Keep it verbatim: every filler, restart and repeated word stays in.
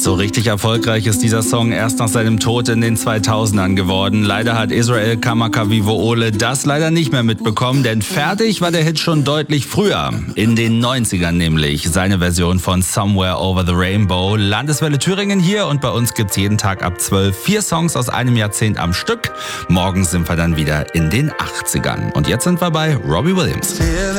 So richtig erfolgreich ist dieser Song erst nach seinem Tod in den zweitausendern geworden. Leider hat Israel Kamakawiwo'ole das leider nicht mehr mitbekommen, denn fertig war der Hit schon deutlich früher. In den neunzigern nämlich. Seine Version von Somewhere Over the Rainbow. Landeswelle Thüringen hier und bei uns gibt's jeden Tag ab zwölf vier Songs aus einem Jahrzehnt am Stück. Morgen sind wir dann wieder in den achtzigern. Und jetzt sind wir bei Robbie Williams.